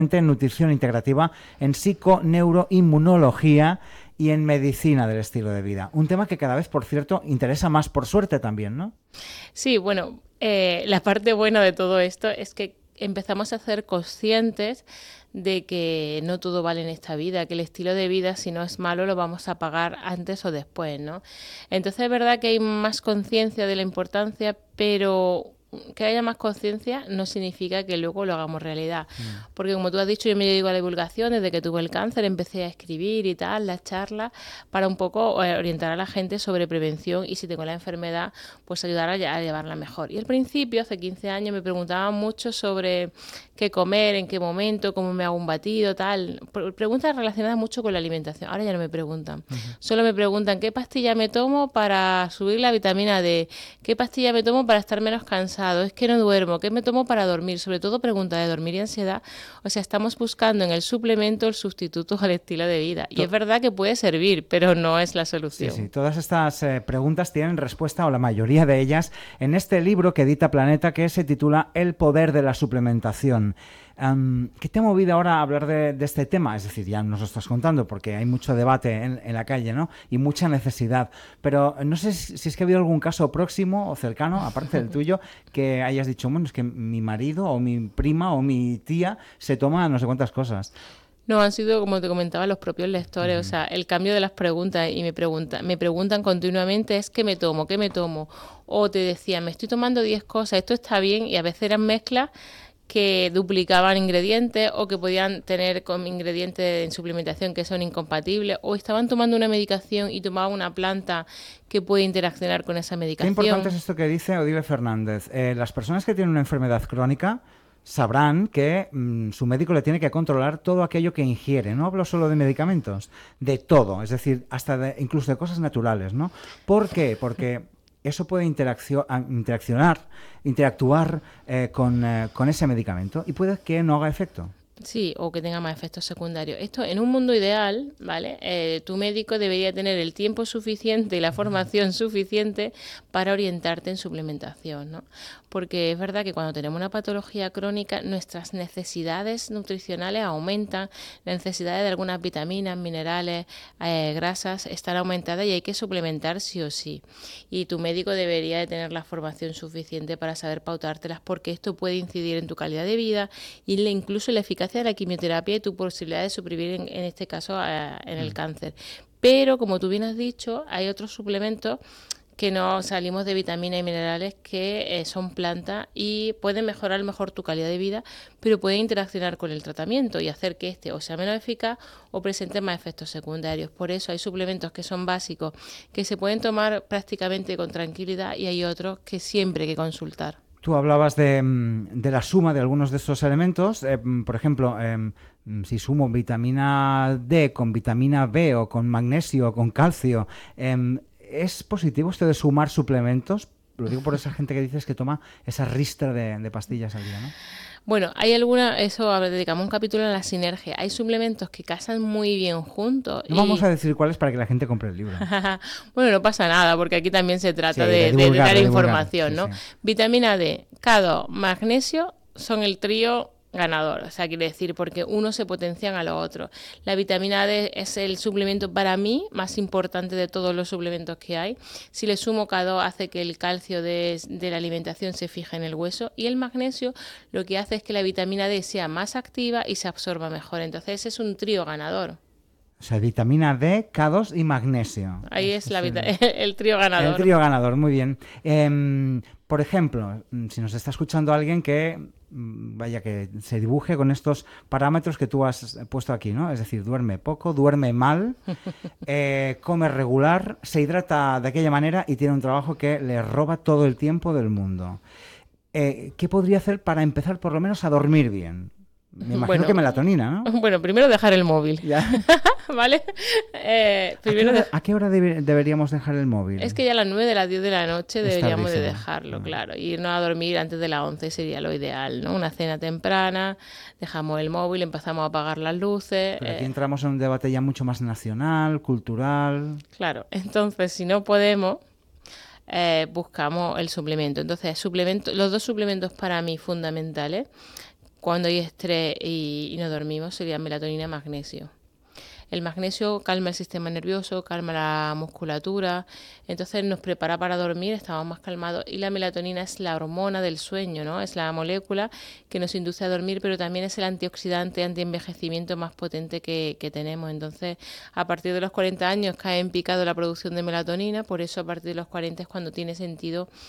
en nutrición integrativa, en psiconeuroinmunología y en medicina del estilo de vida. Un tema que cada vez, por cierto, interesa más, por suerte también, ¿no? Sí, bueno, la parte buena de todo esto es que empezamos a ser conscientes de que no todo vale en esta vida, que el estilo de vida, si no es malo, lo vamos a pagar antes o después, ¿no? Entonces es verdad que hay más conciencia de la importancia, pero que haya más conciencia no significa que luego lo hagamos realidad. Porque como tú has dicho, yo me dedico a la divulgación, desde que tuve el cáncer empecé a escribir y tal, las charlas, para un poco orientar a la gente sobre prevención y si tengo la enfermedad, pues ayudar a llevarla mejor. Y al principio, hace 15 años, me preguntaban mucho sobre qué comer, en qué momento, cómo me hago un batido, tal. Preguntas relacionadas mucho con la alimentación. Ahora ya no me preguntan. Solo me preguntan qué pastilla me tomo para subir la vitamina D, qué pastilla me tomo para estar menos cansado, es que no duermo, qué me tomo para dormir. Sobre todo preguntas de dormir y ansiedad. O sea, estamos buscando en el suplemento el sustituto al estilo de vida. Y es verdad que puede servir, pero no es la solución. Sí, sí. Todas estas preguntas tienen respuesta, o la mayoría de ellas, en este libro que edita Planeta, que se titula El poder de la suplementación. ¿Qué te ha movido ahora a hablar de este tema? Es decir, ya nos lo estás contando porque hay mucho debate en la calle, ¿no? Y mucha necesidad. Pero no sé si es que ha habido algún caso próximo o cercano, aparte del tuyo, que hayas dicho, bueno, es que mi marido o mi prima o mi tía se toma no sé cuántas cosas. No, han sido, como te comentaba, los propios lectores. O sea, el cambio de las preguntas y me preguntan continuamente es ¿qué me tomo? ¿Qué me tomo? O te decían, me estoy tomando 10 cosas, esto está bien, y a veces eran mezclas que duplicaban ingredientes o que podían tener con ingredientes en suplementación que son incompatibles, o estaban tomando una medicación y tomaban una planta que puede interaccionar con esa medicación. Qué importante es esto que dice Odile Fernández. Las personas que tienen una enfermedad crónica sabrán que su médico le tiene que controlar todo aquello que ingiere. No hablo solo de medicamentos, de todo, es decir, hasta incluso de cosas naturales, ¿no? ¿Por qué? Porque eso puede interactuar con ese medicamento y puede que no haga efecto. Sí, o que tenga más efectos secundarios. Esto, en un mundo ideal, ¿vale? Tu médico debería tener el tiempo suficiente y la formación suficiente para orientarte en suplementación, ¿no? Porque es verdad que cuando tenemos una patología crónica, nuestras necesidades nutricionales aumentan, las necesidades de algunas vitaminas, minerales, grasas están aumentadas y hay que suplementar sí o sí. Y tu médico debería de tener la formación suficiente para saber pautártelas, porque esto puede incidir en tu calidad de vida y incluso la eficacia de la quimioterapia y tu posibilidad de sobrevivir, en este caso, en el cáncer. Pero, como tú bien has dicho, hay otros suplementos que no salimos de vitaminas y minerales que son plantas y pueden mejorar mejor tu calidad de vida, pero pueden interaccionar con el tratamiento y hacer que este o sea menos eficaz o presente más efectos secundarios. Por eso hay suplementos que son básicos, que se pueden tomar prácticamente con tranquilidad, y hay otros que siempre hay que consultar. Tú hablabas de la suma de algunos de estos elementos. Por ejemplo, si sumo vitamina D con vitamina B o con magnesio o con calcio, ¿es positivo esto de sumar suplementos? Lo digo por esa gente que dices que toma esa ristra de pastillas al día, ¿no? Bueno, hay alguna, eso dedicamos un capítulo a la sinergia. Hay suplementos que casan muy bien juntos. No vamos a decir cuáles para que la gente compre el libro. Bueno, no pasa nada, porque aquí también se trata de dar información, sí, ¿no? sí. Vitamina D, K2, magnesio son el trío ganador. O sea, quiere decir, porque uno se potencian a los otros. La vitamina D es el suplemento para mí más importante de todos los suplementos que hay. Si le sumo K2 hace que el calcio de la alimentación se fije en el hueso, y el magnesio lo que hace es que la vitamina D sea más activa y se absorba mejor. Entonces ese es un trío ganador. O sea, vitamina D, K2 y magnesio. Ahí es el trío ganador. El trío ganador, muy bien. Por ejemplo, si nos está escuchando alguien que que se dibuje con estos parámetros que tú has puesto aquí, ¿no? Es decir, duerme poco, duerme mal, come regular, se hidrata de aquella manera y tiene un trabajo que le roba todo el tiempo del mundo. ¿Qué podría hacer para empezar por lo menos a dormir bien? Me imagino que melatonina, ¿no? Bueno, primero dejar el móvil. ¿Ya? ¿Vale? ¿A qué hora deberíamos dejar el móvil? Es que ya a las 9 de las 10 de la noche deberíamos de dejarlo, Ah. claro. Irnos a dormir antes de las 11 sería lo ideal, ¿no? Una cena temprana, dejamos el móvil, empezamos a apagar las luces. Pero aquí entramos en un debate ya mucho más nacional, cultural. Claro, entonces si no podemos, buscamos el suplemento. Entonces, los dos suplementos para mí fundamentales cuando hay estrés y no dormimos sería melatonina y magnesio. El magnesio calma el sistema nervioso, calma la musculatura, entonces nos prepara para dormir, estamos más calmados. Y la melatonina es la hormona del sueño, ¿no? Es la molécula que nos induce a dormir, pero también es el antioxidante, antienvejecimiento más potente que tenemos. Entonces, a partir de los 40 años cae en picado la producción de melatonina, por eso a partir de los 40 es cuando tiene sentido